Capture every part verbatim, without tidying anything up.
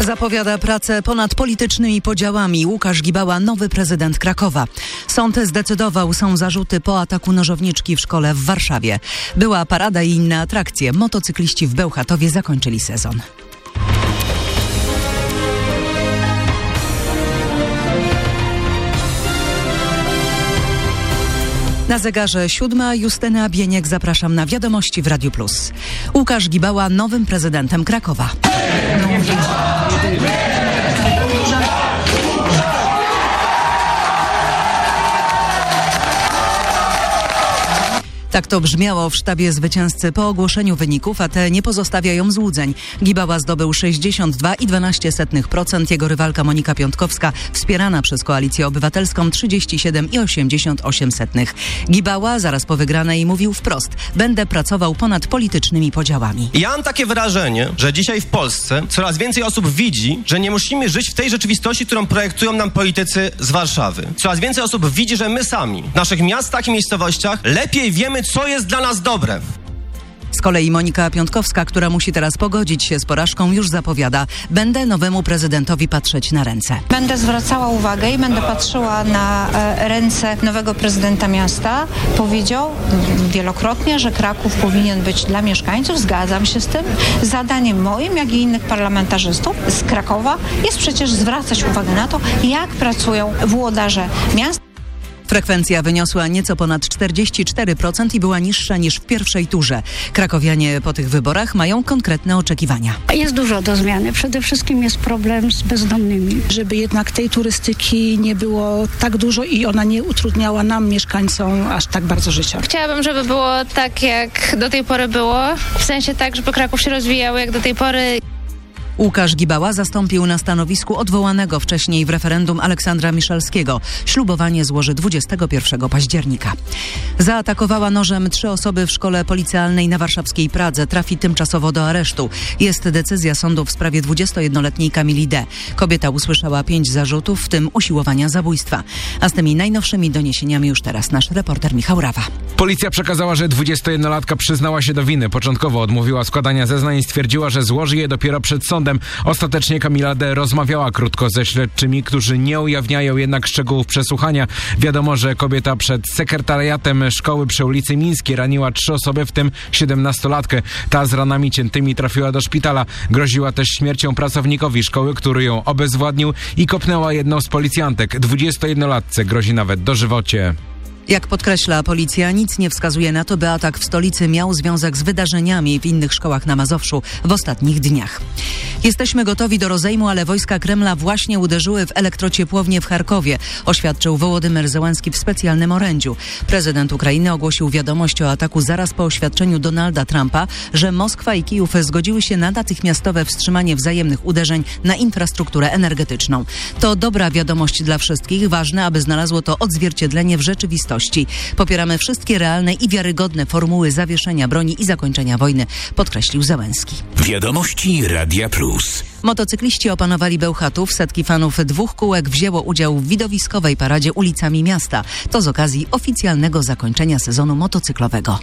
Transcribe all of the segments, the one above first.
Zapowiada pracę ponad politycznymi podziałami. Łukasz Gibała, nowy prezydent Krakowa. Sąd zdecydował, są zarzuty po ataku nożowniczki w szkole w Warszawie. Była parada i inne atrakcje. Motocykliści w Bełchatowie zakończyli sezon. Na zegarze siódma, Justyna Bieniek, zapraszam na wiadomości w Radiu Plus. Łukasz Gibała nowym prezydentem Krakowa. Tak to brzmiało w sztabie zwycięzcy po ogłoszeniu wyników, a te nie pozostawiają złudzeń. Gibała zdobył sześćdziesiąt dwa i dwanaście procent, jego rywalka Monika Piątkowska, wspierana przez Koalicję Obywatelską, trzydzieści siedem i osiemdziesiąt osiem procent. Gibała zaraz po wygranej mówił wprost: będę pracował ponad politycznymi podziałami. Ja mam takie wrażenie, że dzisiaj w Polsce coraz więcej osób widzi, że nie musimy żyć w tej rzeczywistości, którą projektują nam politycy z Warszawy. Coraz więcej osób widzi, że my sami w naszych miastach i miejscowościach lepiej wiemy, co jest dla nas dobre. Z kolei Monika Piątkowska, która musi teraz pogodzić się z porażką, już zapowiada: będę nowemu prezydentowi patrzeć na ręce. Będę zwracała uwagę i będę patrzyła na e, ręce nowego prezydenta miasta. Powiedział wielokrotnie, że Kraków powinien być dla mieszkańców. Zgadzam się z tym. Zadaniem moim, jak i innych parlamentarzystów z Krakowa jest przecież zwracać uwagę na to, jak pracują włodarze miasta. Frekwencja wyniosła nieco ponad czterdzieści cztery procent i była niższa niż w pierwszej turze. Krakowianie po tych wyborach mają konkretne oczekiwania. Jest dużo do zmiany. Przede wszystkim jest problem z bezdomnymi. Żeby jednak tej turystyki nie było tak dużo i ona nie utrudniała nam, mieszkańcom, aż tak bardzo życia. Chciałabym, żeby było tak, jak do tej pory było. W sensie tak, żeby Kraków się rozwijał jak do tej pory. Łukasz Gibała zastąpił na stanowisku odwołanego wcześniej w referendum Aleksandra Miszalskiego. Ślubowanie złoży dwudziestego pierwszego października. Zaatakowała nożem trzy osoby w szkole policjalnej na warszawskiej Pradze. Trafi tymczasowo do aresztu. Jest decyzja sądu w sprawie dwudziestojednoletniej Kamili D. Kobieta usłyszała pięć zarzutów, w tym usiłowania zabójstwa. A z tymi najnowszymi doniesieniami już teraz nasz reporter Michał Rawa. Policja przekazała, że dwudziestojednolatka przyznała się do winy. Początkowo odmówiła składania zeznań i stwierdziła, że złoży je dopiero przed sądem. Ostatecznie Kamila D. rozmawiała krótko ze śledczymi, którzy nie ujawniają jednak szczegółów przesłuchania. Wiadomo, że kobieta przed sekretariatem szkoły przy ulicy Mińskiej raniła trzy osoby, w tym siedemnastolatkę. Ta z ranami ciętymi trafiła do szpitala. Groziła też śmiercią pracownikowi szkoły, który ją obezwładnił i kopnęła jedną z policjantek. dwudziestojednolatce grozi nawet dożywocie. Jak podkreśla policja, nic nie wskazuje na to, by atak w stolicy miał związek z wydarzeniami w innych szkołach na Mazowszu w ostatnich dniach. Jesteśmy gotowi do rozejmu, ale wojska Kremla właśnie uderzyły w elektrociepłownię w Charkowie, oświadczył Wołodymyr Zełenski w specjalnym orędziu. Prezydent Ukrainy ogłosił wiadomość o ataku zaraz po oświadczeniu Donalda Trumpa, że Moskwa i Kijów zgodziły się na natychmiastowe wstrzymanie wzajemnych uderzeń na infrastrukturę energetyczną. To dobra wiadomość dla wszystkich, ważne, aby znalazło to odzwierciedlenie w rzeczywistości. Popieramy wszystkie realne i wiarygodne formuły zawieszenia broni i zakończenia wojny, podkreślił Zełenski. Wiadomości Radia Plus. Motocykliści opanowali Bełchatów. Setki fanów dwóch kółek wzięło udział w widowiskowej paradzie ulicami miasta. To z okazji oficjalnego zakończenia sezonu motocyklowego.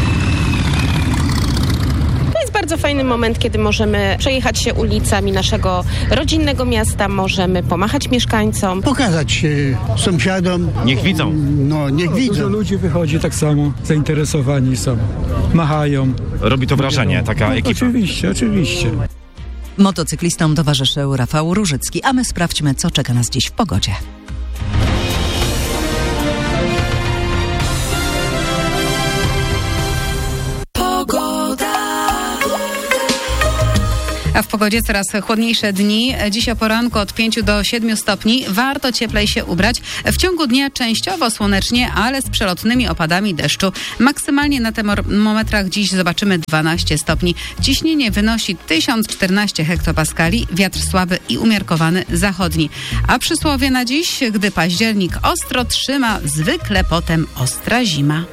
Bardzo fajny moment, kiedy możemy przejechać się ulicami naszego rodzinnego miasta, możemy pomachać mieszkańcom. Pokazać się sąsiadom. Niech widzą. No, niech widzą. Dużo ludzi wychodzi tak samo, zainteresowani są, machają. Robi to wrażenie, taka no, ekipa. Oczywiście, oczywiście. Motocyklistom towarzyszył Rafał Różycki, a my sprawdźmy, co czeka nas dziś w pogodzie. A w pogodzie coraz chłodniejsze dni. Dziś o poranku od pięciu do siedmiu stopni. Warto cieplej się ubrać. W ciągu dnia częściowo słonecznie, ale z przelotnymi opadami deszczu. Maksymalnie na termometrach dziś zobaczymy dwanaście stopni. Ciśnienie wynosi tysiąc czternaście hektopaskali. Wiatr słaby i umiarkowany zachodni. A przysłowie na dziś: gdy październik ostro trzyma, zwykle potem ostra zima.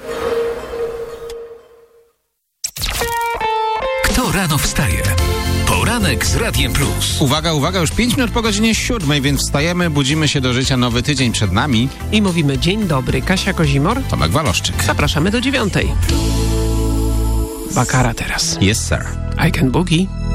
Kto rano wstaje? Poranek z Radiem Plus. Uwaga, uwaga, już pięć minut po godzinie siódmej, więc wstajemy, budzimy się do życia, nowy tydzień przed nami. I mówimy dzień dobry. Kasia Kozimor, Tomek Waloszczyk. Zapraszamy do dziewiątej. Bakara teraz. Yes, sir. I Can Boogie.